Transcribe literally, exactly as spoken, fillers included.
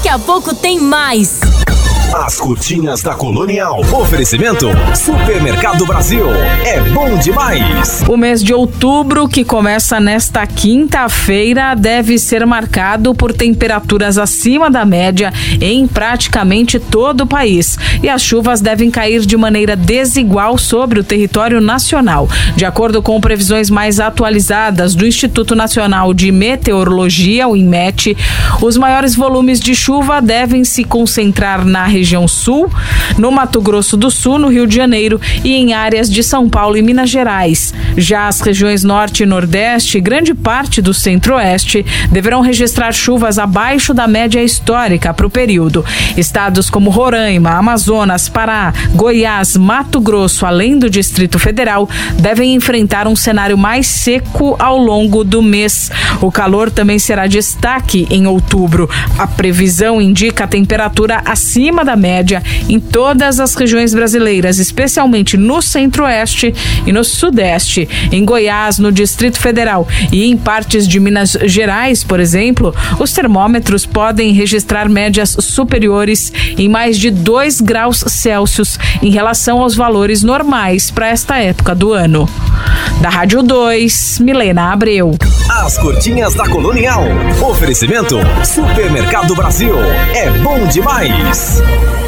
a pouco tem mais. As curtinhas da Colonial. Oferecimento Supermercado Brasil. É bom demais. O mês de outubro, que começa nesta quinta-feira, deve ser marcado por temperaturas acima da média em praticamente todo o país. E as chuvas devem cair de maneira desigual sobre o território nacional. De acordo com previsões mais atualizadas do Instituto Nacional de Meteorologia, o INMET, os maiores volumes de chuva devem se concentrar na região região sul, no Mato Grosso do Sul, no Rio de Janeiro e em áreas de São Paulo e Minas Gerais. Já as regiões norte e nordeste e grande parte do centro-oeste deverão registrar chuvas abaixo da média histórica para o período. Estados como Roraima, Amazonas, Pará, Goiás, Mato Grosso, além do Distrito Federal, devem enfrentar um cenário mais seco ao longo do mês. O calor também será destaque em outubro. A previsão indica a temperatura acima da média em todas as regiões brasileiras, especialmente no centro-oeste e no sudeste. Em Goiás, no Distrito Federal e em partes de Minas Gerais, por exemplo, os termômetros podem registrar médias superiores em mais de dois graus Celsius em relação aos valores normais para esta época do ano. Da Rádio dois, Milena Abreu. As curtinhas da Colonial. Oferecimento Supermercado Brasil. É bom demais.